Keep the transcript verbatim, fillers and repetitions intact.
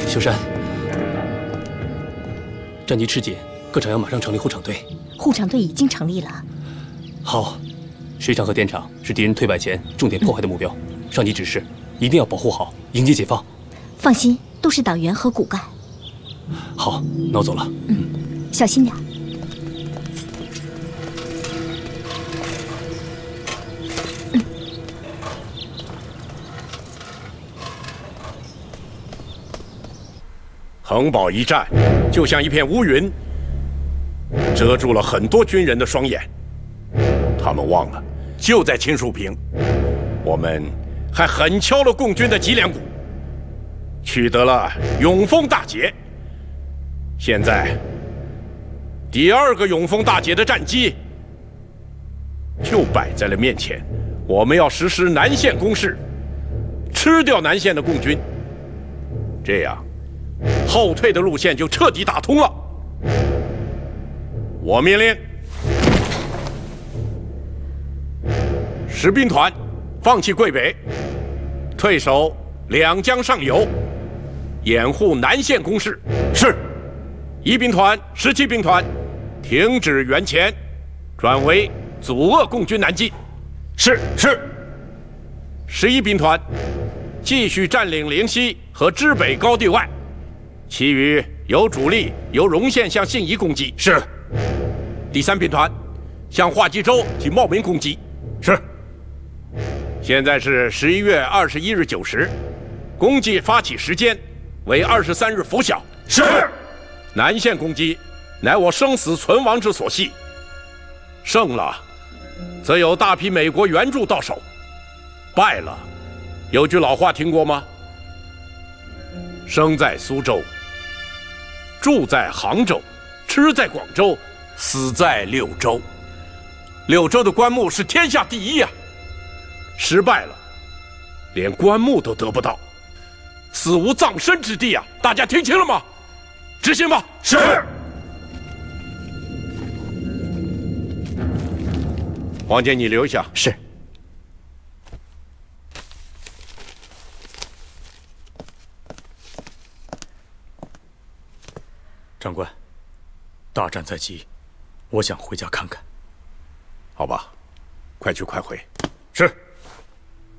秀山，战局吃紧，各厂要马上成立护厂队。 护厂队已经成立了。 好，水厂和电厂是敌人退败前重点破坏的目标。上级指示，一定要保护好，迎接解放。 放心，都是党员和骨干。 好，那我走了。 嗯，小心点。 恒宝一战，就像一片乌云，遮住了很多军人的双眼。他们忘了，就在青树坪，我们还狠敲了共军的脊梁骨，取得了永丰大捷。现在，第二个永丰大捷的战机就摆在了面前，我们要实施南线攻势，吃掉南线的共军，这样。 后退的路线就彻底打通了。我命令十兵团放弃桂北，退守两江上游，掩护南线攻势。是。一兵团、十七兵团停止援前，转为阻遏共军南进。是是。十一兵团继续占领灵溪和支北高地外。 其余有主力由荣县向信宜攻击。是。第三兵团向化济州及茂名攻击。是。现在是十一月二十一日九时，攻击发起时间为二十三日拂晓。是。南线攻击乃我生死存亡之所系，胜了，则有大批美国援助到手；败了，有句老话听过吗？生在苏州。 住在杭州，吃在广州，死在柳州。柳州的棺木是天下第一呀、啊！失败了，连棺木都得不到，死无葬身之地啊！大家听清了吗？执行吧。是。王坚，你留下。 是。 长官，大战在即，我想回家看看。 好吧，快去快回。是。